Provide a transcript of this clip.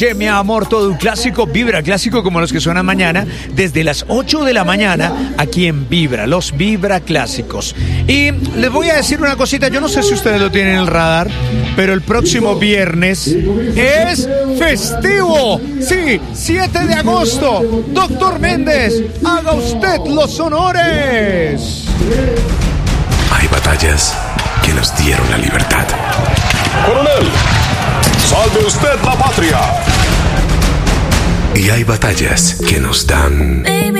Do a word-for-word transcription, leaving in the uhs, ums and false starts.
Que mi amor, todo un clásico, Vibra clásico como los que suenan mañana, desde las ocho de la mañana, aquí en Vibra, los Vibra clásicos. Y les voy a decir una cosita, yo no sé si ustedes lo tienen en el radar, pero el próximo viernes es festivo. Sí, siete de agosto, doctor Méndez, haga usted los honores. Hay batallas que nos dieron la libertad. ¡Coronel! ¡Salve usted la patria! Y hay batallas que nos dan